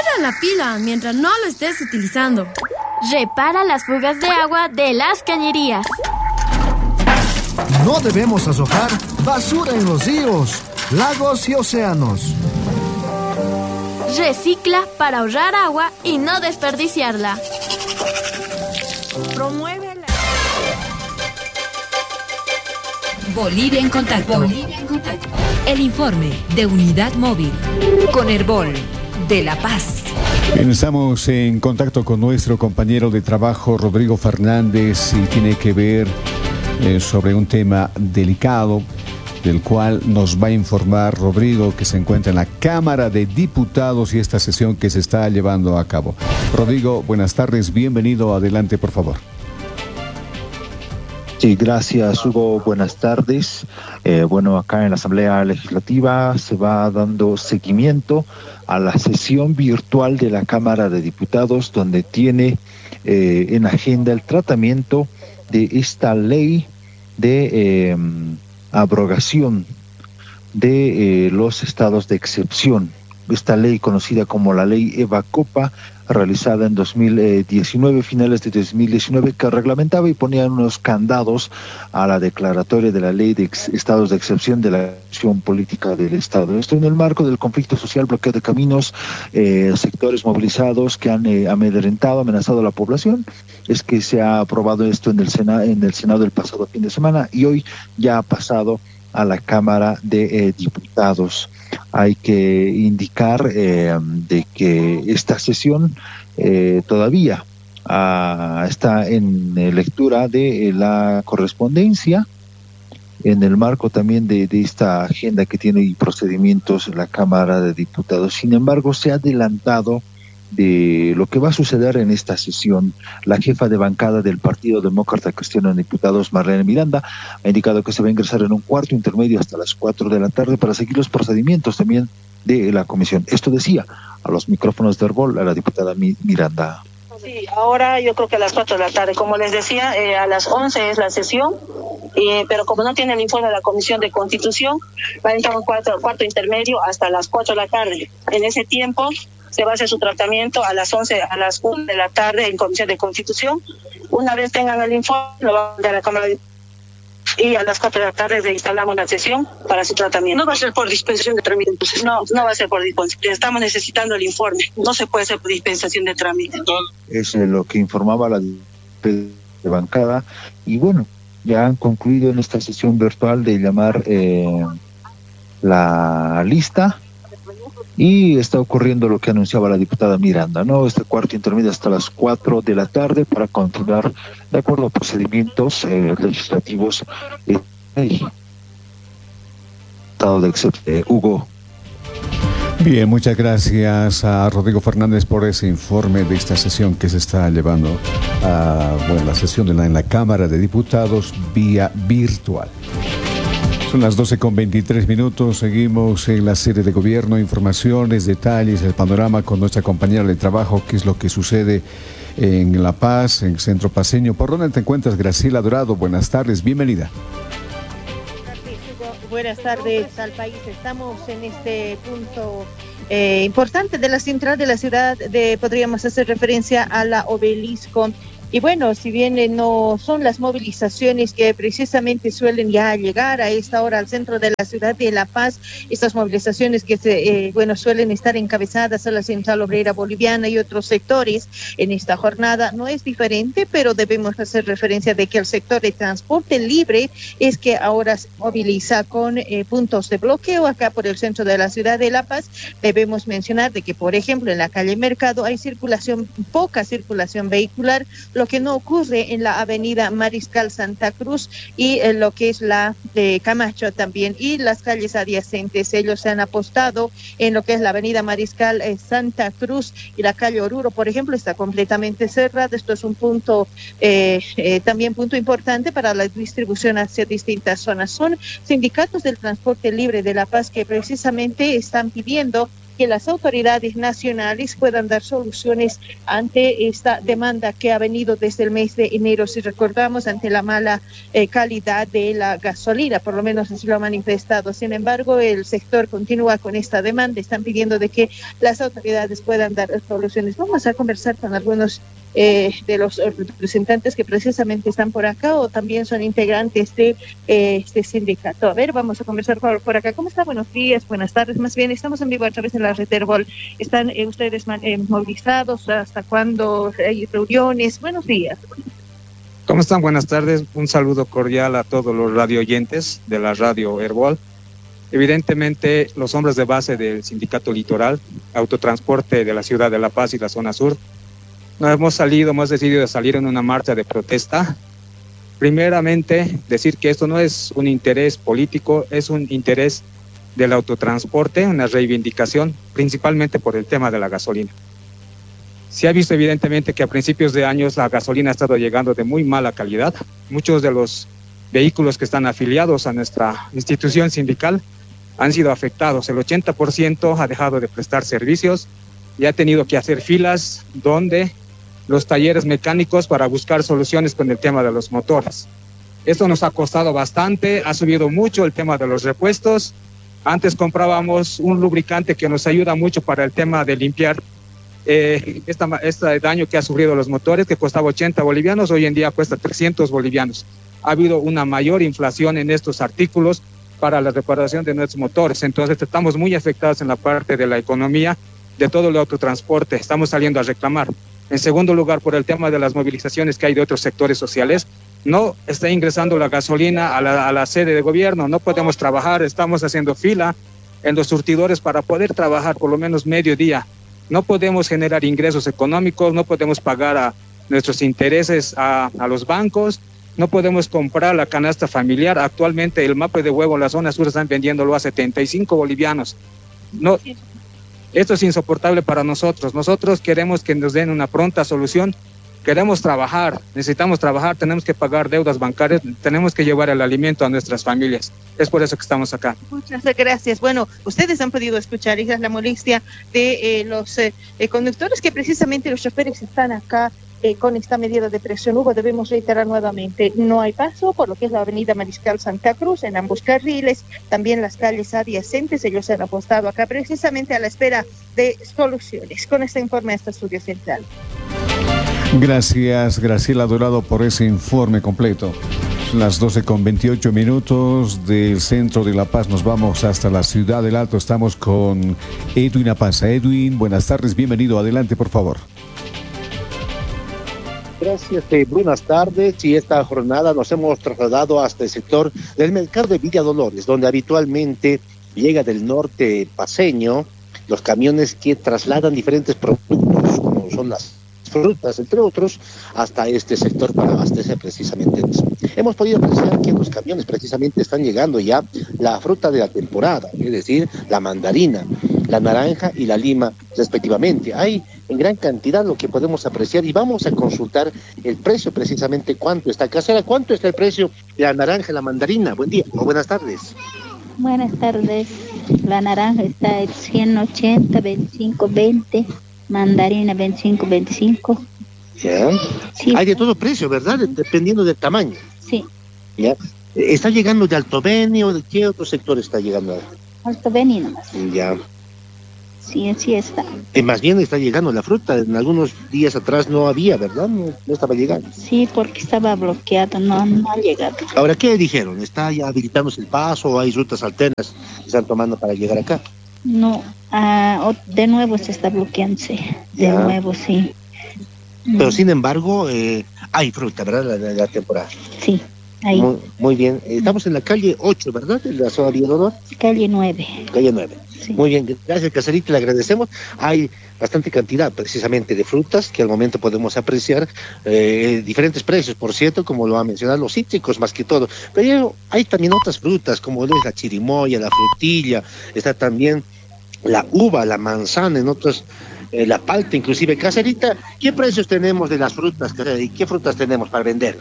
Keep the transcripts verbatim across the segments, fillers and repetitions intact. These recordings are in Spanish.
la pila mientras no lo estés utilizando. Repara las fugas de agua de las cañerías. No debemos arrojar basura en los ríos, lagos y océanos. Recicla para ahorrar agua y no desperdiciarla. Promueve la... Bolivia en contacto. Bolivia en contacto. El informe de Unidad Móvil con Herbol de La Paz. Bien, estamos en contacto con nuestro compañero de trabajo Rodrigo Fernández y tiene que ver eh, sobre un tema delicado del cual nos va a informar Rodrigo, que se encuentra en la Cámara de Diputados y esta sesión que se está llevando a cabo. Rodrigo, buenas tardes, bienvenido, adelante por favor. Sí, gracias Hugo, buenas tardes. Eh, bueno, acá en la Asamblea Legislativa se va dando seguimiento a la sesión virtual de la Cámara de Diputados, donde tiene eh, en agenda el tratamiento de esta ley de eh, abrogación de eh, los estados de excepción. Esta ley conocida como la ley Eva Copa, realizada en dos mil diecinueve, finales de dos mil diecinueve, que reglamentaba y ponía unos candados a la declaratoria de la ley de ex estados de excepción de la acción política del Estado. Esto en el marco del conflicto social, bloqueo de caminos, eh, sectores movilizados que han eh, amedrentado, amenazado a la población. Es que se ha aprobado esto en el Senado, en el Senado el pasado fin de semana y hoy ya ha pasado a la Cámara de eh, Diputados. Hay que indicar eh, de que esta sesión eh, todavía ah, está en eh, lectura de eh, la correspondencia, en el marco también de, de esta agenda que tiene procedimientos la Cámara de Diputados. Sin embargo, se ha adelantado de lo que va a suceder en esta sesión. La jefa de bancada del Partido Demócrata Cristiano en Diputados, Marlene Miranda, ha indicado que se va a ingresar en un cuarto intermedio hasta las cuatro de la tarde para seguir los procedimientos también de la comisión. Esto decía a los micrófonos de Herbol a la diputada Miranda. Sí, ahora yo creo que a las cuatro de la tarde, como les decía, eh, a las once es la sesión, eh, pero como no tiene el informe de la Comisión de Constitución, va a entrar un cuarto, cuarto intermedio hasta las cuatro de la tarde. En ese tiempo se va a hacer su tratamiento a las once, a las una de la tarde en Comisión de Constitución. Una vez tengan el informe, lo van a mandar a la Cámara de y a las cuatro de la tarde reinstalamos la sesión para su tratamiento. No va a ser por dispensación de trámite, entonces no, no va a ser por dispensación. Estamos necesitando el informe, no se puede hacer por dispensación de trámite. Es lo que informaba la de bancada y bueno, ya han concluido en esta sesión virtual de llamar eh, la lista. Y está ocurriendo lo que anunciaba la diputada Miranda, ¿no? Este cuarto intermedio hasta las cuatro de la tarde para continuar de acuerdo a procedimientos eh, legislativos. Eh, estado de excepción. Hugo. Bien, muchas gracias a Rodrigo Fernández por ese informe de esta sesión que se está llevando a bueno, la sesión de la, en la Cámara de Diputados vía virtual. Son las doce con veintitrés minutos, seguimos en la serie de gobierno, informaciones, detalles, el panorama con nuestra compañera de trabajo, qué es lo que sucede en La Paz, en Centro Paceño. ¿Por dónde te encuentras, Graciela Dorado? Buenas tardes, bienvenida. Buenas tardes al país. Estamos en este punto eh, importante de la central de la ciudad, de podríamos hacer referencia a la Obelisco. Y bueno, si bien eh, no son las movilizaciones que precisamente suelen ya llegar a esta hora al centro de la ciudad de La Paz, estas movilizaciones que se, eh, bueno, suelen estar encabezadas a la Central Obrera Boliviana y otros sectores en esta jornada, no es diferente, pero debemos hacer referencia de que el sector de transporte libre es que ahora se moviliza con eh, puntos de bloqueo acá por el centro de la ciudad de La Paz. Debemos mencionar de que, por ejemplo, en la calle Mercado hay circulación, poca circulación vehicular, lo que no ocurre en la avenida Mariscal Santa Cruz y eh, lo que es la de Camacho también, y las calles adyacentes. Ellos se han apostado en lo que es la avenida Mariscal eh, Santa Cruz y la calle Oruro, por ejemplo, está completamente cerrada. Esto es un punto, eh, eh, también punto importante para la distribución hacia distintas zonas. Son sindicatos del transporte libre de La Paz que precisamente están pidiendo que las autoridades nacionales puedan dar soluciones ante esta demanda que ha venido desde el mes de enero, si recordamos, ante la mala eh, calidad de la gasolina, por lo menos así lo ha manifestado. Sin embargo, el sector continúa con esta demanda, están pidiendo de que las autoridades puedan dar soluciones. Vamos a conversar con algunos eh, de los representantes que precisamente están por acá o también son integrantes de eh, este sindicato. A ver, vamos a conversar por, por acá. ¿Cómo está? Buenos días, buenas tardes, más bien. Estamos en vivo a través de la red Herbol. ¿Están eh, ustedes eh, movilizados? ¿Hasta cuándo hay reuniones? Buenos días. ¿Cómo están? Buenas tardes. Un saludo cordial a todos los radio oyentes de la radio Herbol. Evidentemente, los hombres de base del Sindicato Litoral, Autotransporte de la Ciudad de La Paz y la Zona Sur, nos hemos salido, hemos decidido salir en una marcha de protesta. Primeramente, decir que esto no es un interés político, es un interés del autotransporte, una reivindicación, principalmente por el tema de la gasolina. Se ha visto evidentemente que a principios de años la gasolina ha estado llegando de muy mala calidad. Muchos de los vehículos que están afiliados a nuestra institución sindical han sido afectados. El ochenta por ciento ha dejado de prestar servicios y ha tenido que hacer filas donde los talleres mecánicos para buscar soluciones con el tema de los motores. Esto nos ha costado bastante, ha subido mucho el tema de los repuestos. Antes comprábamos un lubricante que nos ayuda mucho para el tema de limpiar eh, esta, este daño que ha sufrido los motores, que costaba ochenta bolivianos, hoy en día cuesta trescientos bolivianos. Ha habido una mayor inflación en estos artículos para la reparación de nuestros motores. Entonces estamos muy afectados en la parte de la economía de todo el autotransporte. Estamos saliendo a reclamar. En segundo lugar, por el tema de las movilizaciones que hay de otros sectores sociales, no está ingresando la gasolina a la, a la sede de gobierno, no podemos trabajar, estamos haciendo fila en los surtidores para poder trabajar por lo menos medio día. No podemos generar ingresos económicos, no podemos pagar a nuestros intereses a, a los bancos, no podemos comprar la canasta familiar. Actualmente el mape de huevo en la zona sur están vendiéndolo a setenta y cinco bolivianos. No, esto es insoportable para nosotros. Nosotros queremos que nos den una pronta solución. Queremos trabajar, necesitamos trabajar, tenemos que pagar deudas bancarias, tenemos que llevar el alimento a nuestras familias. Es por eso que estamos acá. Muchas gracias. Bueno, ustedes han podido escuchar, hija, la molestia de eh, los eh, conductores, que precisamente los choferes están acá eh, con esta medida de presión. Hugo, debemos reiterar nuevamente, no hay paso por lo que es la avenida Mariscal Santa Cruz en ambos carriles, también las calles adyacentes, ellos se han apostado acá precisamente a la espera de soluciones. Con este informe hasta Estudio Central. Gracias, Graciela Dorado, por ese informe completo. Las doce con veintiocho minutos del centro de La Paz. Nos vamos hasta la ciudad del Alto. Estamos con Edwin Apaza. Edwin, buenas tardes, bienvenido. Adelante, por favor. Gracias, eh, buenas tardes. Y esta jornada nos hemos trasladado hasta el sector del mercado de Villa Dolores, donde habitualmente llega del norte paceño los camiones que trasladan diferentes productos, como son las frutas, entre otros, hasta este sector para abastecer precisamente eso. Hemos podido apreciar que en los camiones precisamente están llegando ya la fruta de la temporada, es decir, la mandarina, la naranja y la lima respectivamente. Hay en gran cantidad lo que podemos apreciar y vamos a consultar el precio precisamente, cuánto está. Casera, ¿cuánto está el precio de la naranja y la mandarina? Buen día o buenas tardes. Buenas tardes. La naranja está en ciento ochenta, veinticinco, veinte. Mandarina veinticinco, veinticinco. Ya. Sí. Hay de todo precio, ¿verdad? Dependiendo del tamaño. Sí. Ya. ¿Está llegando de Alto Beni o de qué otro sector está llegando? Alto Beni nomás. Ya. Sí, así está. Eh, más bien está llegando la fruta. En algunos días atrás no había, ¿verdad? No, no estaba llegando. Sí, porque estaba bloqueado, no, no ha llegado. Ahora, ¿qué dijeron? ¿Está ya habilitándose el paso o hay rutas alternas que están tomando para llegar acá? No, uh, de nuevo se está bloqueándose, de ya. nuevo, sí. Pero sin embargo, eh, hay fruta, ¿verdad? La, la, la temporada. Sí, hay. Muy, muy bien, estamos en la calle ocho, ¿verdad? En la zona de Villa Dolores. Calle nueve. Calle nueve. Sí. Muy bien, gracias, Caserita, le agradecemos. Hay bastante cantidad precisamente de frutas que al momento podemos apreciar, eh, diferentes precios, por cierto, como lo ha mencionado, los cítricos más que todo, pero hay también otras frutas como es la chirimoya, la frutilla, está también la uva, la manzana, en otros, eh, la palta inclusive. Caserita, ¿qué precios tenemos de las frutas y qué frutas tenemos para vender?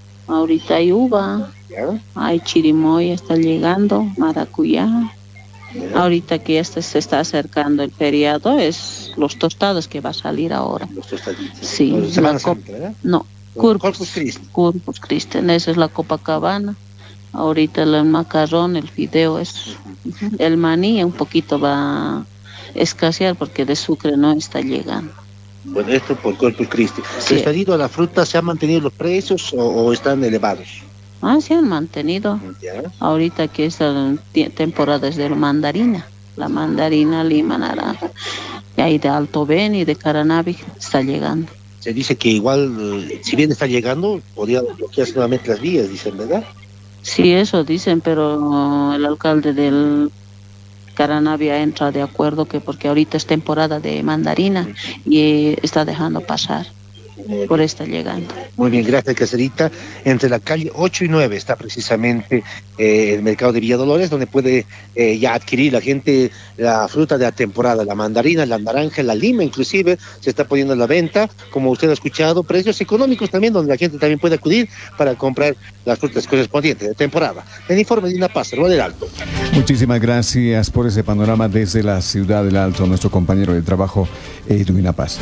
Ahorita hay uva, ¿ya? Hay chirimoya, está llegando, maracuyá, Ahorita que este se está acercando el feriado, es los tostados que va a salir ahora. Los tostaditos. Sí. Los de Semana la Santa, ¿verdad? No, Corpus Christi. Corpus Christi, esa es la Copacabana. Ahorita el macarrón, el fideo es... Uh-huh. El maní un poquito va a escasear porque de Sucre no está llegando. Bueno, esto por Corpus Christi. Sí. ¿Referido a la fruta, se han mantenido los precios o, o están elevados? Ah, se han mantenido. ¿Ya? Ahorita que es la temporada es de la mandarina. La mandarina, lima, naranja. Y ahí de Alto Beni y de Caranavi está llegando. Se dice que igual, si bien está llegando, podría bloquearse nuevamente las vías, dicen, ¿verdad? Sí, eso dicen, pero el alcalde del Caranavi entra de acuerdo que porque ahorita es temporada de mandarina y está dejando pasar. Por esta llegando. Muy bien, gracias, Caserita. Entre la calle ocho y nueve está precisamente eh, el mercado de Villa Dolores, donde puede eh, ya adquirir la gente la fruta de la temporada, la mandarina, la naranja, la lima, inclusive se está poniendo a la venta, como usted ha escuchado, precios económicos también, donde la gente también puede acudir para comprar las frutas correspondientes de temporada. El informe de Dina Paz, Herbol del Alto. Muchísimas gracias por ese panorama desde la ciudad del Alto, nuestro compañero de trabajo, Edwin Paz.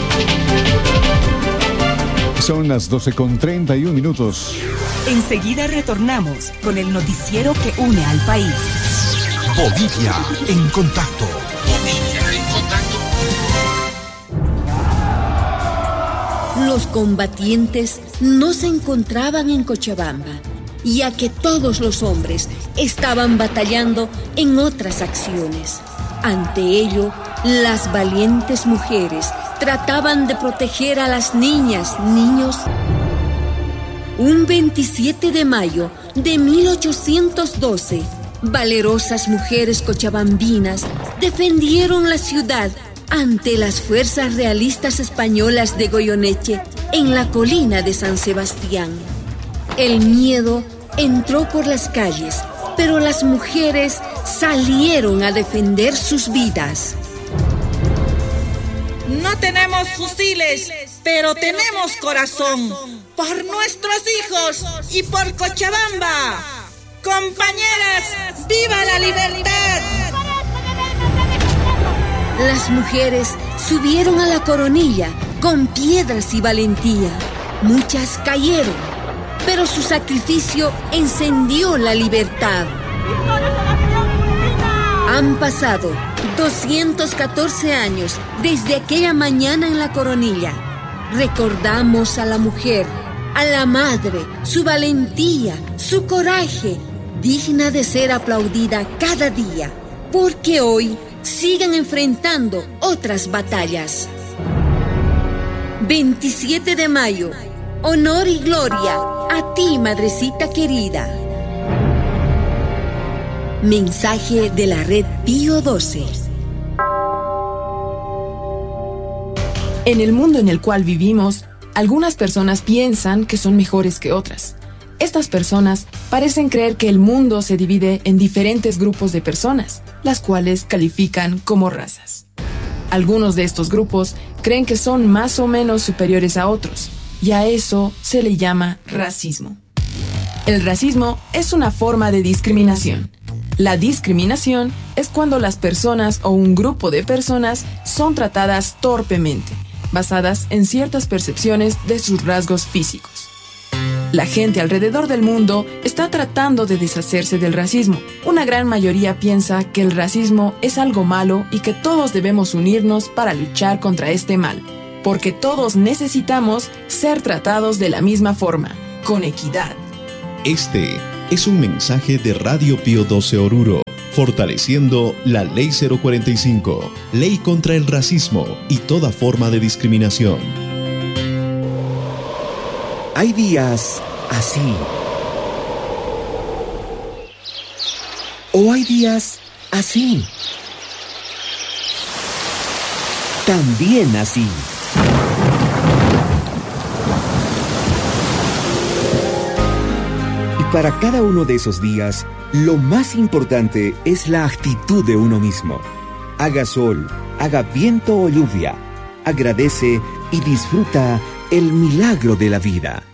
Son las doce con treinta y un minutos. Enseguida retornamos con el noticiero que une al país. Bolivia en contacto. Bolivia en contacto. Los combatientes no se encontraban en Cochabamba, ya que todos los hombres estaban batallando en otras acciones. Ante ello, las valientes mujeres trataban de proteger a las niñas, niños. Un veintisiete de mayo de mil ochocientos doce, valerosas mujeres cochabambinas defendieron la ciudad ante las fuerzas realistas españolas de Goyeneche en la colina de San Sebastián. El miedo entró por las calles, pero las mujeres salieron a defender sus vidas. No tenemos fusiles, pero tenemos corazón. Por nuestros hijos y por Cochabamba. Compañeras, ¡viva la libertad! Las mujeres subieron a la coronilla con piedras y valentía. Muchas cayeron, pero su sacrificio encendió la libertad. Han pasado doscientos catorce años desde aquella mañana en la coronilla. Recordamos a la mujer, a la madre, su valentía, su coraje, digna de ser aplaudida cada día, porque hoy siguen enfrentando otras batallas. veintisiete de mayo, honor y gloria a ti, madrecita querida. Mensaje de la red Pío doce. En el mundo en el cual vivimos, algunas personas piensan que son mejores que otras. Estas personas parecen creer que el mundo se divide en diferentes grupos de personas, las cuales califican como razas. Algunos de estos grupos creen que son más o menos superiores a otros, y a eso se le llama racismo. El racismo es una forma de discriminación. La discriminación es cuando las personas o un grupo de personas son tratadas torpemente, basadas en ciertas percepciones de sus rasgos físicos. La gente alrededor del mundo está tratando de deshacerse del racismo. Una gran mayoría piensa que el racismo es algo malo y que todos debemos unirnos para luchar contra este mal, porque todos necesitamos ser tratados de la misma forma, con equidad. Este es un mensaje de Radio Pío doce Oruro, fortaleciendo la Ley cero cuarenta y cinco, Ley contra el Racismo y toda forma de discriminación. Hay días así. O hay días así. También así. Para cada uno de esos días, lo más importante es la actitud de uno mismo. Haga sol, haga viento o lluvia, agradece y disfruta el milagro de la vida.